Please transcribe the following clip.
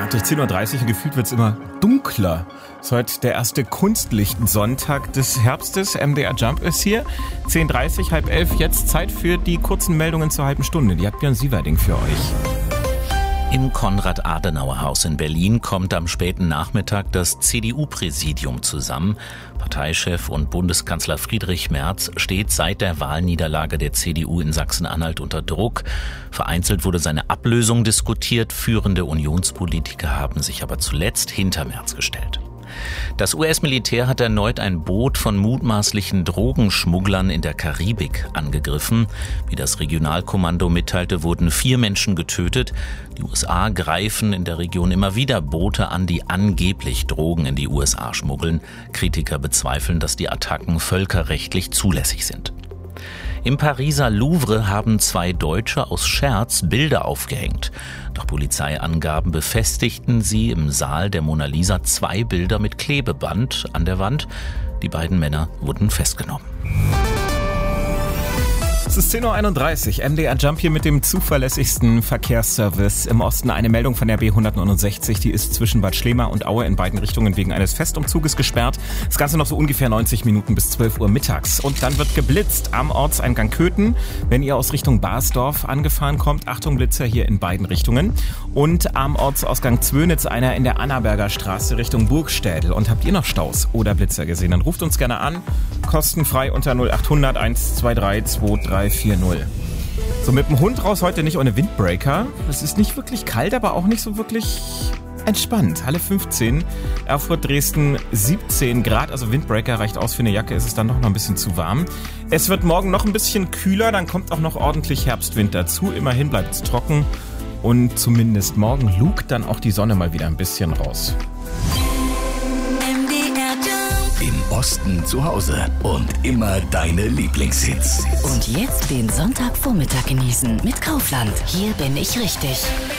durch 10.30 Uhr und gefühlt wird es immer dunkler. Es ist heute der erste Kunstlichtsonntag des Herbstes. MDR Jump ist hier. 10.30 Uhr, 10:30, jetzt Zeit für die kurzen Meldungen zur halben Stunde. Die hat Björn Sieverding für euch. Im Konrad-Adenauer-Haus in Berlin kommt am späten Nachmittag das CDU-Präsidium zusammen. Parteichef und Bundeskanzler Friedrich Merz steht seit der Wahlniederlage der CDU in Sachsen-Anhalt unter Druck. Vereinzelt wurde seine Ablösung diskutiert. Führende Unionspolitiker haben sich aber zuletzt hinter Merz gestellt. Das US-Militär hat erneut ein Boot von mutmaßlichen Drogenschmugglern in der Karibik angegriffen. Wie das Regionalkommando mitteilte, wurden 4 Menschen getötet. Die USA greifen in der Region immer wieder Boote an, die angeblich Drogen in die USA schmuggeln. Kritiker bezweifeln, dass die Attacken völkerrechtlich zulässig sind. Im Pariser Louvre haben 2 Deutsche aus Scherz Bilder aufgehängt. Nach Polizeiangaben befestigten sie im Saal der Mona Lisa 2 Bilder mit Klebeband an der Wand. Die beiden Männer wurden festgenommen. Es ist 10.31 Uhr, MDR Jump hier mit dem zuverlässigsten Verkehrsservice im Osten. Eine Meldung von der B169, die ist zwischen Bad Schlema und Aue in beiden Richtungen wegen eines Festumzuges gesperrt. Das Ganze noch so ungefähr 90 Minuten bis 12 Uhr mittags. Und dann wird geblitzt am Ortseingang Köthen, wenn ihr aus Richtung Basdorf angefahren kommt. Achtung, Blitzer hier in beiden Richtungen. Und am Ortsausgang Zwönitz einer in der Annaberger Straße Richtung Burgstädel. Und habt ihr noch Staus oder Blitzer gesehen? Dann ruft uns gerne an, kostenfrei unter 0800 123 234. So, mit dem Hund raus heute nicht ohne Windbreaker. Es ist nicht wirklich kalt, aber auch nicht so wirklich entspannt. Halle 15, Erfurt, Dresden 17 Grad, also Windbreaker reicht aus. Für eine Jacke ist es dann noch ein bisschen zu warm. Es wird morgen noch ein bisschen kühler, dann kommt auch noch ordentlich Herbstwind dazu. Immerhin bleibt es trocken und zumindest morgen lugt dann auch die Sonne mal wieder ein bisschen raus. Im Osten zu Hause und immer deine Lieblingshits. Und jetzt den Sonntagvormittag genießen mit Kaufland. Hier bin ich richtig.